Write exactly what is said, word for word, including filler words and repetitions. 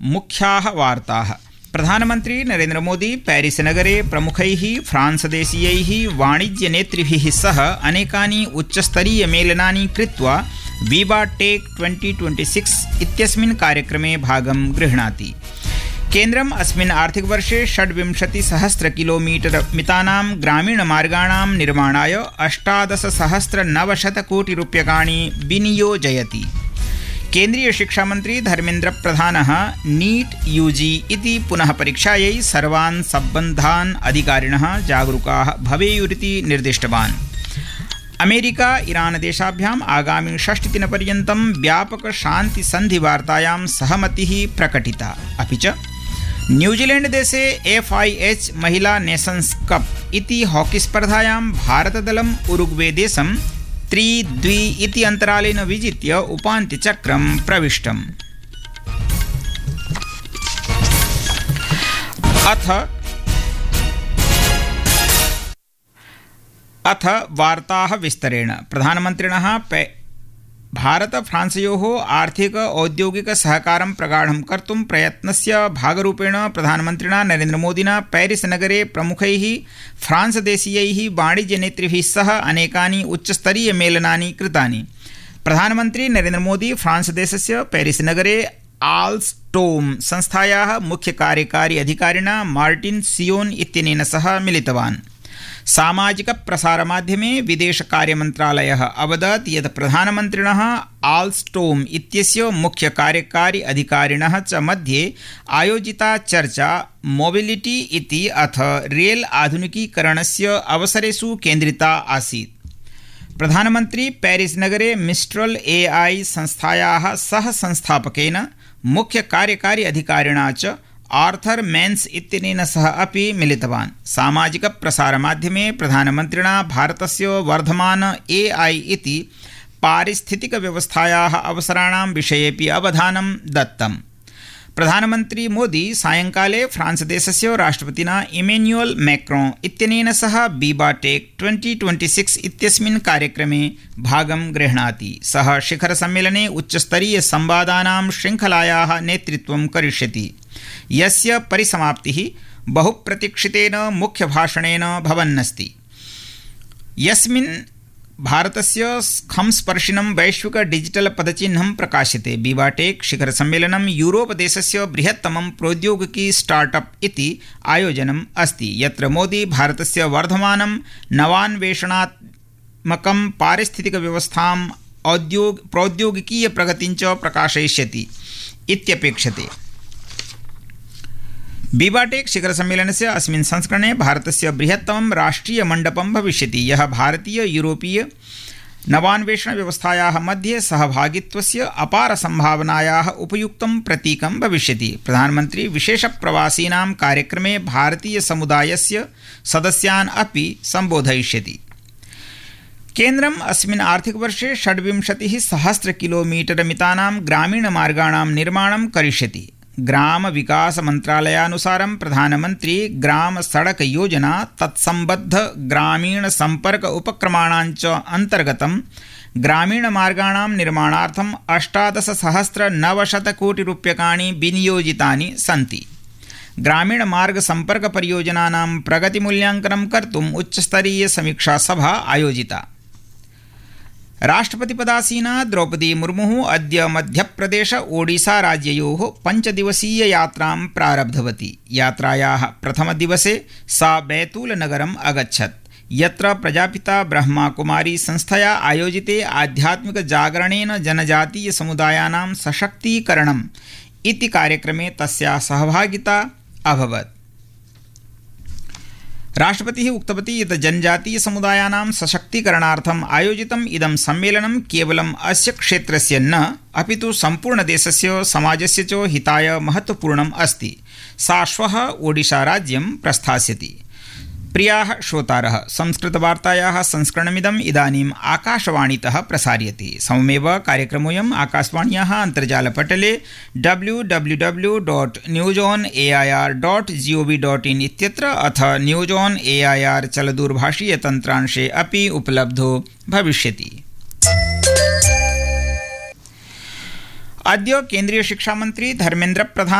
मुख्याः वार्ताः। प्रधानमन्त्री नरेन्द्र मोदी पेरिस नगरे प्रमुखैः फ्रांसदेशीयैः वाणिज्यनेतृभिः सह अनेकानि उच्चस्तरीयमेलनानि कृत्वा विवा टेक ट्वेंटी ट्वेंटी सिक्स इत्यस्मिन् कार्यक्रमे भागं गृह्णाति। केन्द्रम् अस्मिन् आर्थिकवर्षे षड्विंशतिसहस्र किलोमीटर मितानां ग्रामीणमार्गाणां निर्माणाय अष्टादशसहस्रनवशतकोटिरूप्यकाणि विनियोजयति। केन्द्रीय शिक्षामन्त्री धर्मेन्द्रप्रधानः नीट यूजी इति पुनः परीक्षायै सर्वान् सम्बद्धान् अधिकारिणः जागरूकाः भवेयुरिति निर्दिष्टवान्। अमेरिका ईरान देशाभ्याम् आगामि षष्टिदिनपर्यन्तं व्यापकशान्तिसन्धिवार्तायां सहमतिः प्रकटिता। अपि च न्यूजीलैण्ड देशे एफ आई एच महिला नेशन्स कप इति हॉकी स्पर्धायां भारतदलम् उरुग्वे देशं त्रि द्वि इति अन्तरालेन विजित्य उपान्त्यचक्रं प्रविष्टम्। अथ अथ वार्ताः विस्तरेण। प्रधानमन्त्रिणः भारत फ्रांसयोः आर्थिक औद्योगिक सहकारं प्रगाढं कर्तुं प्रयत्नस्य भागरूपेण प्रधानमन्त्रिणा नरेन्द्र मोदिना पेरिस नगरे प्रमुखैः फ्रांसदेशीयैः वाणिज्यनेतृभिः सह अनेकानि उच्चस्तरीयमेलनानि कृतानि। प्रधानमन्त्री नरेन्द्र मोदी फ्रांस देशस्य पेरिस नगरे आल्स्टोम संस्थायाः मुख्यकार्यकारी अधिकारिणा मार्टिन सियोन इत्यनेन सह मिलितवान्। सामाजिक प्रसारमाध्यमे विदेशकार्यमन्त्रालयः अवदत् यत् प्रधानमन्त्रिणः आल्स्टोम इत्यस्य मुख्यकार्यकारी अधिकारिणः च मध्ये आयोजिता चर्चा मोबिलिटी इति अथ रेल आधुनिकीकरणस्य अवसरेषु केन्द्रिता आसीत्। प्रधानमन्त्री पेरिस नगरे मिस्ट्रल ए आई संस्थायाः सह संस्थापकेन मुख्यकार्यकारी अधिकारिणा च आर्थर मेन्स इत्यनेन सह अपि मिलितवान्। सामाजिक प्रसारमाध्यमे प्रधानमन्त्रिणा भारतस्य वर्धमान ए आई इति पारिस्थितिकव्यवस्थायाः अवसराणां विषयेपि अवधानं दत्तम्। प्रधानमन्त्री मोदी सायंकाले फ्रांसदेशस्य राष्ट्रपतिना इमेन्युअल मैक्रों इत्यनेन सह विवा टेक ट्वेंटी ट्वेंटी सिक्स इत्यस्मिन् कार्यक्रमे भागं गृह्णाति। सः शिखरसम्मेलने उच्चस्तरीयसंवादानां श्रृङ्खलायाः नेतृत्वं करिष्यति, यस्य परिसमाप्तिः बहुप्रतीक्षितेन मुख्यभाषणेन भवन्नस्ति, यस्मिन् भारतस्य खंस्पर्शिनं वैश्विक डिजिटल पदचिह्नं प्रकाश्यते। विवा टेक शिखरसम्मेलनं यूरोप देशस्य बृहत्तमं प्रौद्योगिकी स्टार्टअप इति आयोजनम् अस्ति, यत्र मोदी भारतस्य वर्धमानं नवान्वेषणात्मकं पारिस्थितिकव्यवस्थाम् औद्योग प्रौद्योगिकीय प्रगतिं च प्रकाशयिष्यति इत्यपेक्षते। विवा टेक शिखरसम्मेलनस्य अस्मिन् संस्करणे भारतस्य बृहत्तमं राष्ट्रियमण्डपं भविष्यति, यः भारतीय यूरोपीय नवान्वेषणव्यवस्थायाः मध्ये सहभागित्वस्य अपारसम्भावनायाः उपयुक्तं प्रतीकं भविष्यति। प्रधानमन्त्री विशेषप्रवासीनां कार्यक्रमे भारतीयसमुदायस्य सदस्यान् अपि सम्बोधयिष्यति। केन्द्रम् अस्मिन् आर्थिकवर्षे षड्विंशतिः सहस्र किलोमीटर मितानां ग्रामीणमार्गाणां निर्माणं करिष्यति। ग्राम विकास मंत्रालयानुसारं प्रधानमंत्री ग्राम सड़क योजना तत्संबद्ध ग्रामीण संपर्क उपक्रमाणाञ्च अंतर्गतं ग्रामीण मार्गाणां निर्माणार्थम् अष्टादश सहस्र नवशत कोटि रूप्यकाणि विनियोजितानि सन्ति। ग्रामीण मार्ग संपर्क परियोजनानां प्रगतिमूल्यांकनं कर्तुम् उच्चस्तरीय समीक्षा सभा आयोजिता। राष्ट्रपतिपदासीना द्रौपदी मुर्मुः अद्य मध्यप्रदेश ओडिशा राज्ययोः पञ्चदिवसीय यात्रां प्रारब्धवती। यात्रायाः प्रथमदिवसे सा बैतूलनगरम् अगच्छत्, यत्र प्रजापिता ब्रह्माकुमारी संस्थया आयोजिते आध्यात्मिकजागरणेन जनजातीयसमुदायानां सशक्तीकरणम् इति कार्यक्रमे तस्याः सहभागिता अभवत्। राष्ट्रपतिः उक्तवती यत् जनजातीयसमुदायानां सशक्तीकरणार्थम् आयोजितम् इदं सम्मेलनं केवलम् अस्य क्षेत्रस्य न अपितु सम्पूर्णदेशस्य समाजस्य च हिताय महत्वपूर्णम् अस्ति। सा श्वः ओडिशाराज्यं प्रस्थास्यति। प्रियाः श्रोतारः, संस्कृतवार्तायाः संस्करणमिदम् इदानीम् आकाशवाणीतः प्रसार्यते। सममेव कार्यक्रमोऽयम् आकाशवाण्याः अन्तर्जालपटले W W W dot news on A I are dot ji O V dot in इत्यत्र अथ न्यूस् आन् ए ऐ आर् चलदूरभाषीयतन्त्रांशे अपि उपलब्धो भविष्यति। अद्य केन्द्रीय शिक्षामन्त्री धर्मेन्द्र प्रधान